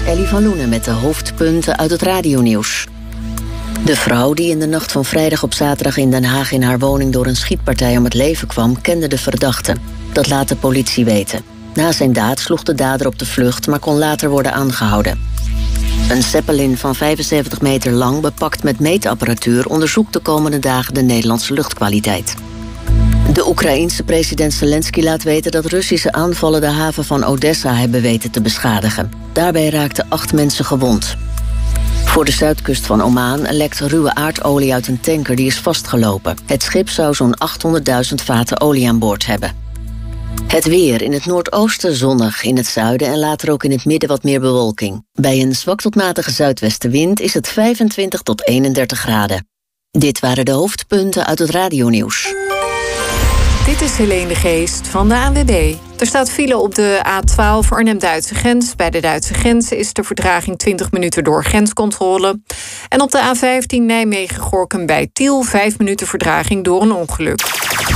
Ellie van Loenen met de hoofdpunten uit het radionieuws. De vrouw die in de nacht van vrijdag op zaterdag in Den Haag in haar woning door een schietpartij om het leven kwam, kende de verdachte. Dat laat de politie weten. Na zijn daad sloeg de dader op de vlucht, maar kon later worden aangehouden. Een Zeppelin van 75 meter lang, bepakt met meetapparatuur, onderzoekt de komende dagen de Nederlandse luchtkwaliteit. De Oekraïense president Zelensky laat weten dat Russische aanvallen de haven van Odessa hebben weten te beschadigen. Daarbij raakten 8 mensen gewond. Voor de zuidkust van Oman lekt ruwe aardolie uit een tanker die is vastgelopen. Het schip zou zo'n 800.000 vaten olie aan boord hebben. Het weer: in het noordoosten zonnig, in het zuiden en later ook in het midden wat meer bewolking. Bij een zwak tot matige zuidwestenwind is het 25 tot 31 graden. Dit waren de hoofdpunten uit het radionieuws. Dit is Helene de Geest van de ANWB. Er staat file op de A12 Arnhem-Duitse grens. Bij de Duitse grens is de vertraging 20 minuten door grenscontrole. En op de A15 Nijmegen-Gorinchem bij Tiel 5 minuten vertraging door een ongeluk.